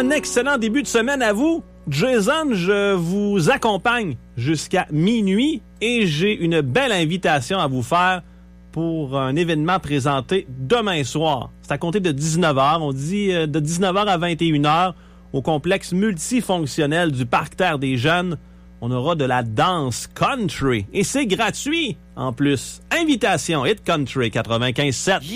un excellent début de semaine à vous. Jason, je vous accompagne jusqu'à minuit et j'ai une belle invitation à vous faire pour un événement présenté demain soir. C'est à compter de 19h. On dit de 19h à 21h au complexe multifonctionnel du Parc Terre des Jeunes. On aura de la danse country et c'est gratuit en plus. Invitation Hit Country 95.7.